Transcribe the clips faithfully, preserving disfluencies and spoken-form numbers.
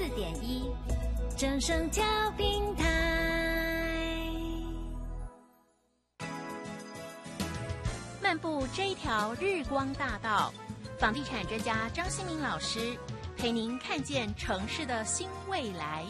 四点一，正声调频台。漫步这一条日光大道，房地产专家张新民老师陪您看见城市的新未来。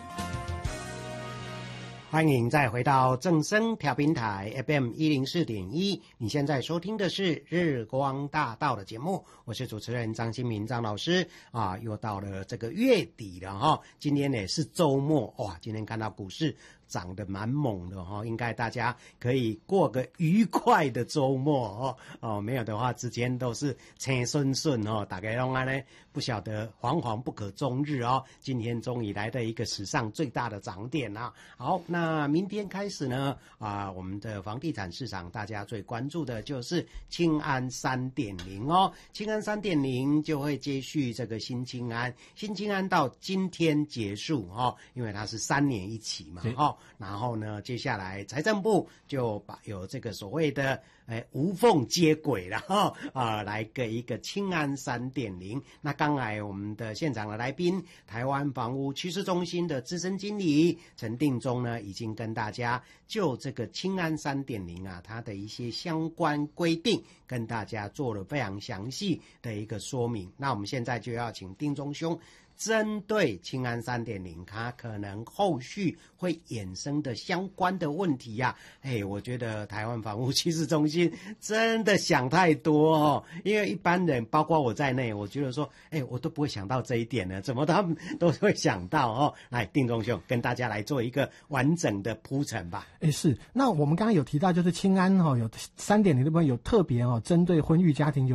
欢迎再回到正声调频台 F M 一零四点一，你现在收听的是日光大道的节目，我是主持人张新民张老师啊，又到了这个月底了哈，今天呢是周末哇，今天看到股市涨得蛮猛的哈，应该大家可以过个愉快的周末哦哦，没有的话之间都是青顺顺哦，大概拢安呢不晓得惶惶不可终日哦，今天终于来的一个史上最大的涨点啊，好那。那明天开始呢，啊，我们的房地产市场大家最关注的就是青安 三点零 哦，青安 三点零 就会接续这个新青安，新青安到今天结束哦，因为它是三年一期嘛，哦，然后呢，接下来财政部就把有这个所谓的哎无缝接轨了哈、哦、啊，来给一个青安 三点零。那刚才我们的现场的来宾，台湾房屋趋势中心的资深经理陈定中呢，已经跟大家就这个青安 三点零 啊，它的一些相关规定跟大家做了非常详细的一个说明。那我们现在就要请定中兄针对青安 三点零 它可能后续会衍生的相关的问题呀、啊，哎，我觉得台湾房屋趋势中心真的想太多哦，因为一般人包括我在内，我觉得说，哎，我都不会想到这一点呢，怎么他们都会想到哦？来，定中兄跟大家来做一个完整的铺陈吧。 哎，是，那我们刚刚有提到，就是青安哈、哦、有 三点零 的部分有特别哦，针对婚育家庭有